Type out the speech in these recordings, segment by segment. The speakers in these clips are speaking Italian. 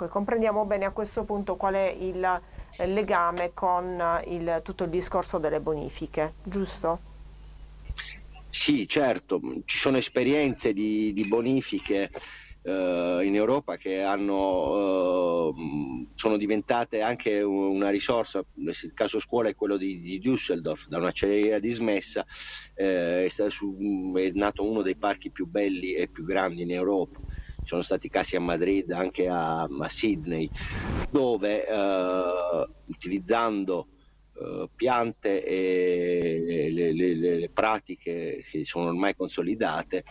Ecco, comprendiamo bene a questo punto qual è il legame con tutto il discorso delle bonifiche, giusto? Sì, certo, ci sono esperienze di bonifiche in Europa che sono diventate anche una risorsa. Il caso scuola è quello di Düsseldorf, da un'acciaieria dismessa, è nato uno dei parchi più belli e più grandi in Europa. Ci sono stati casi a Madrid, anche a Sydney, dove utilizzando piante e le pratiche che sono ormai consolidate,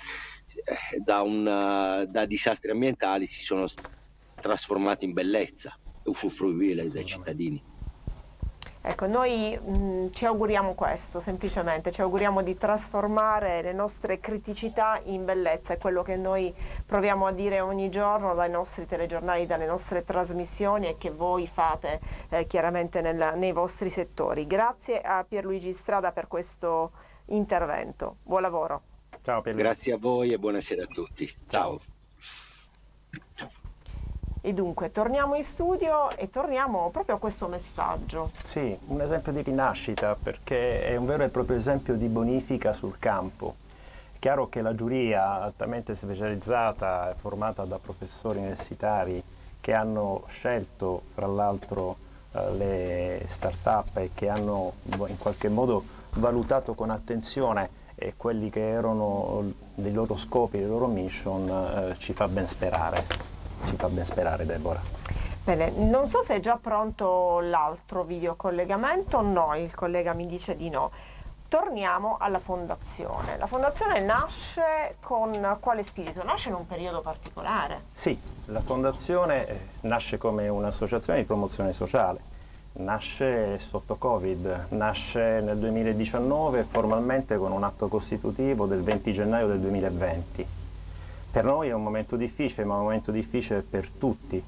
da disastri ambientali si sono trasformati in bellezza usufruibile dai Assolutamente. cittadini. Ecco, noi ci auguriamo questo, semplicemente, ci auguriamo di trasformare le nostre criticità in bellezza, è quello che noi proviamo a dire ogni giorno dai nostri telegiornali, dalle nostre trasmissioni e che voi fate chiaramente nei vostri settori. Grazie a Pierluigi Strada per questo intervento. Buon lavoro. Ciao Pierluigi. Grazie a voi e buonasera a tutti. Ciao. Ciao. E dunque, torniamo in studio e torniamo proprio a questo messaggio. Sì, un esempio di rinascita, perché è un vero e proprio esempio di bonifica sul campo. È chiaro che la giuria, altamente specializzata, è formata da professori universitari che hanno scelto, fra l'altro, le start-up e che hanno in qualche modo valutato con attenzione quelli che erano dei loro scopi, le loro mission, ci fa ben sperare. Ci fa ben sperare, Deborah. Bene, non so se è già pronto l'altro videocollegamento, no, il collega mi dice di no. Torniamo alla fondazione. La fondazione nasce con quale spirito? Nasce in un periodo particolare? Sì, la fondazione nasce come un'associazione di promozione sociale, nasce sotto Covid, nasce nel 2019 formalmente con un atto costitutivo del 20 gennaio del 2020. Per noi è un momento difficile, ma un momento difficile per tutti,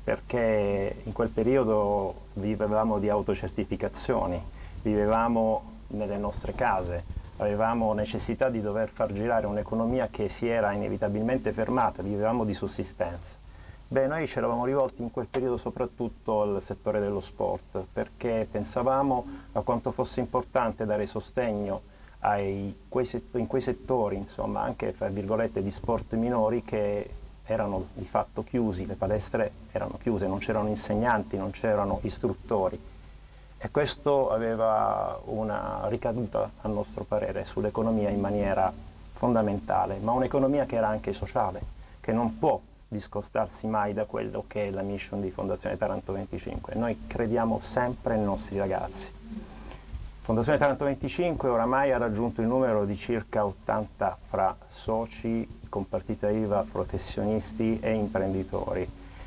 perché in quel periodo vivevamo di autocertificazioni, vivevamo nelle nostre case, avevamo necessità di dover far girare un'economia che si era inevitabilmente fermata, vivevamo di sussistenza. Beh, noi ci eravamo rivolti in quel periodo soprattutto al settore dello sport, perché pensavamo a quanto fosse importante dare sostegno in quei settori, insomma, anche fra virgolette di sport minori che erano di fatto chiusi, le palestre erano chiuse, non c'erano insegnanti, non c'erano istruttori e questo aveva una ricaduta, a nostro parere, sull'economia in maniera fondamentale, ma un'economia che era anche sociale, che non può discostarsi mai da quello che è la mission di Fondazione Taranto 25. Noi crediamo sempre nei nostri ragazzi. Fondazione Taranto 25 oramai ha raggiunto il numero di circa 80 fra soci, con partita IVA, professionisti e imprenditori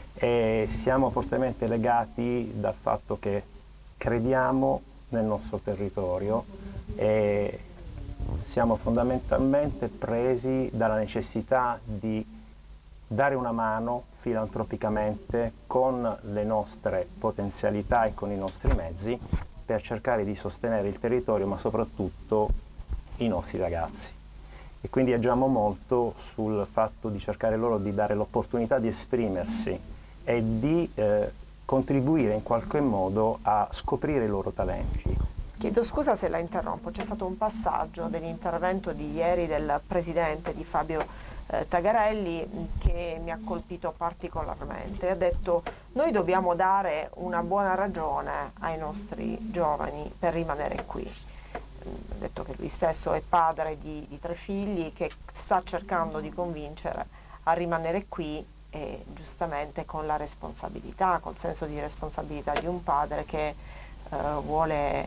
e siamo fortemente legati dal fatto che crediamo nel nostro territorio e siamo fondamentalmente presi dalla necessità di dare una mano filantropicamente con le nostre potenzialità e con i nostri mezzi per cercare di sostenere il territorio, ma soprattutto i nostri ragazzi. E quindi agiamo molto sul fatto di cercare loro di dare l'opportunità di esprimersi e di contribuire in qualche modo a scoprire i loro talenti. Chiedo scusa se la interrompo, c'è stato un passaggio dell'intervento di ieri del presidente di Fabio Tagarelli che mi ha colpito particolarmente. Ha detto: noi dobbiamo dare una buona ragione ai nostri giovani per rimanere qui. Ha detto che lui stesso è padre di 3 figli, che sta cercando di convincere a rimanere qui e giustamente con la responsabilità, col senso di responsabilità di un padre che vuole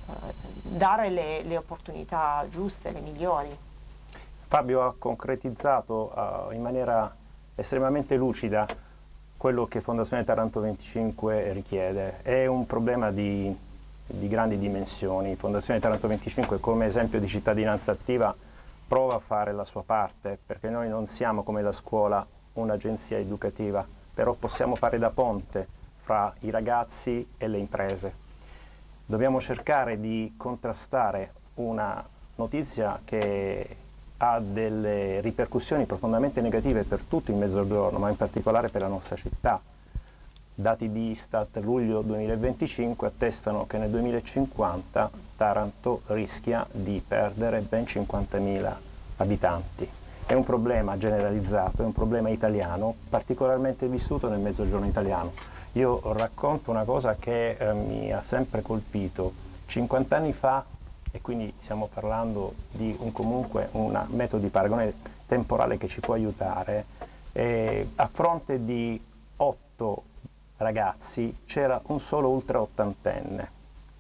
dare le opportunità giuste, le migliori. Fabio ha concretizzato in maniera estremamente lucida quello che Fondazione Taranto 25 richiede. È un problema di grandi dimensioni. Fondazione Taranto 25 come esempio di cittadinanza attiva prova a fare la sua parte, perché noi non siamo come la scuola un'agenzia educativa, però possiamo fare da ponte fra i ragazzi e le imprese. Dobbiamo cercare di contrastare una notizia che ha delle ripercussioni profondamente negative per tutto il Mezzogiorno, ma in particolare per la nostra città. Dati di Istat luglio 2025 attestano che nel 2050 Taranto rischia di perdere ben 50.000 abitanti. È un problema generalizzato, è un problema italiano, particolarmente vissuto nel mezzogiorno italiano. Io racconto una cosa che mi ha sempre colpito. 50 anni fa, e quindi stiamo parlando di comunque un metodo di paragone temporale che ci può aiutare, a fronte di 8 ragazzi c'era un solo ultra ottantenne.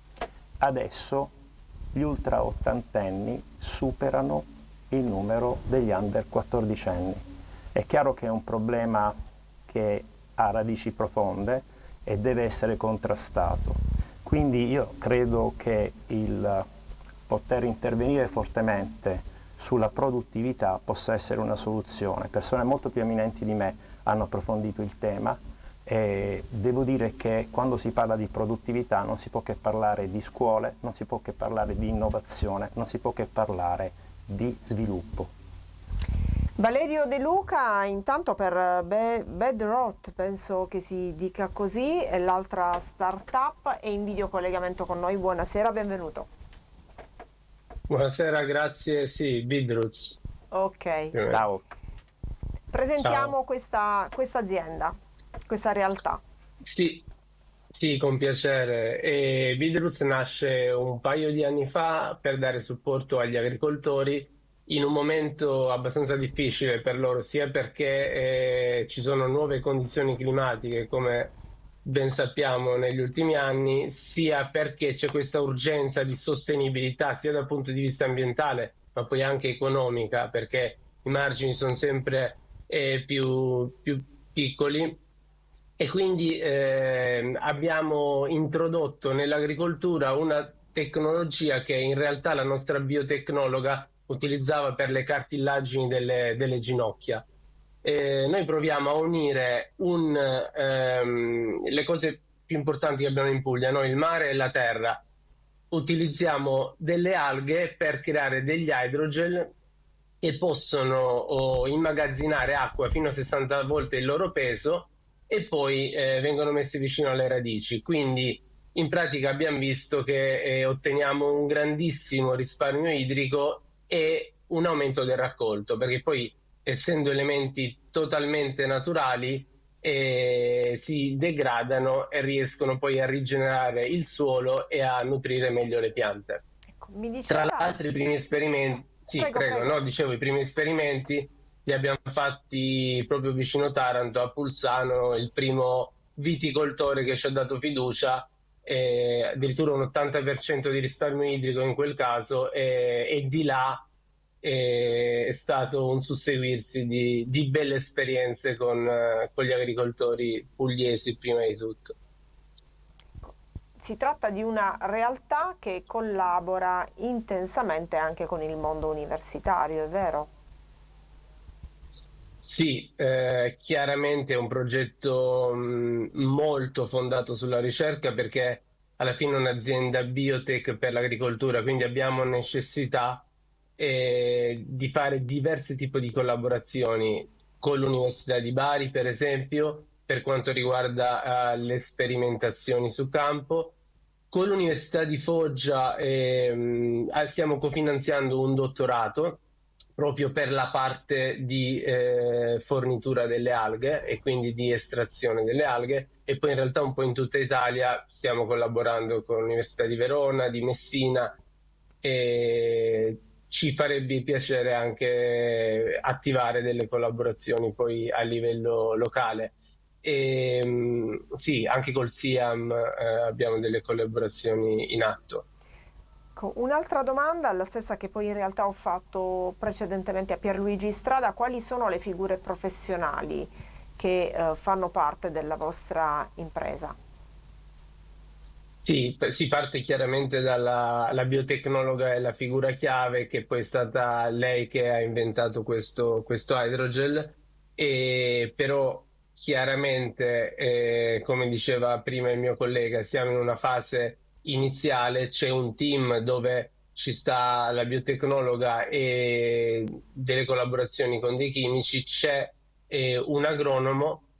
Adesso gli ultra ottantenni superano il numero degli under 14enni. È chiaro che è un problema che ha radici profonde e deve essere contrastato. Quindi io credo che il poter intervenire fortemente sulla produttività possa essere una soluzione. Persone molto più eminenti di me hanno approfondito il tema e devo dire che quando si parla di produttività non si può che parlare di scuole, non si può che parlare di innovazione, non si può che parlare di sviluppo. Valerio De Luca, intanto per Bedrot, penso che si dica così, è l'altra startup, è in video collegamento con noi. Buonasera, benvenuto. Buonasera, grazie. Sì, Bidroots. Ok. Ciao. Presentiamo questa azienda, questa realtà. Sì, sì, con piacere. Bidroots nasce un paio di anni fa per dare supporto agli agricoltori in un momento abbastanza difficile per loro, sia perché ci sono nuove condizioni climatiche, come ben sappiamo negli ultimi anni, sia perché c'è questa urgenza di sostenibilità, sia dal punto di vista ambientale, ma poi anche economica, perché i margini sono sempre più piccoli. E quindi abbiamo introdotto nell'agricoltura una tecnologia che in realtà la nostra biotecnologa utilizzava per le cartilaggini delle ginocchia. Noi proviamo a unire le cose più importanti che abbiamo in Puglia, noi, il mare e la terra. Utilizziamo delle alghe per creare degli hydrogel che possono immagazzinare acqua fino a 60 volte il loro peso e poi vengono messi vicino alle radici. Quindi in pratica abbiamo visto che otteniamo un grandissimo risparmio idrico e un aumento del raccolto, perché poi essendo elementi totalmente naturali si degradano e riescono poi a rigenerare il suolo e a nutrire meglio le piante. Ecco, mi Tra diceva... l'altro i primi esperimenti, sì, Prego, prego, prego. no, dicevo, i primi esperimenti li abbiamo fatti proprio vicino Taranto, a Pulsano, il primo viticoltore che ci ha dato fiducia, addirittura un 80% di risparmio idrico in quel caso, e di là è stato un susseguirsi di belle esperienze con gli agricoltori pugliesi prima di tutto. Si tratta di una realtà che collabora intensamente anche con il mondo universitario, è vero? Sì, chiaramente è un progetto molto fondato sulla ricerca perché alla fine è un'azienda biotech per l'agricoltura, quindi abbiamo necessità di fare diversi tipi di collaborazioni con l'Università di Bari, per esempio, per quanto riguarda le sperimentazioni su campo. Con l'Università di Foggia stiamo cofinanziando un dottorato proprio per la parte di fornitura delle alghe e quindi di estrazione delle alghe, e poi in realtà un po' in tutta Italia stiamo collaborando con l'Università di Verona, di Messina, e ci farebbe piacere anche attivare delle collaborazioni poi a livello locale. Sì, anche col SIAM abbiamo delle collaborazioni in atto. Un'altra domanda, la stessa che poi in realtà ho fatto precedentemente a Pierluigi Strada: quali sono le figure professionali che fanno parte della vostra impresa? Sì, si parte chiaramente dalla la biotecnologa, è la figura chiave, che poi è stata lei che ha inventato questo hydrogel, e però chiaramente, come diceva prima il mio collega, siamo in una fase iniziale, c'è un team dove ci sta la biotecnologa e delle collaborazioni con dei chimici, c'è un agronomo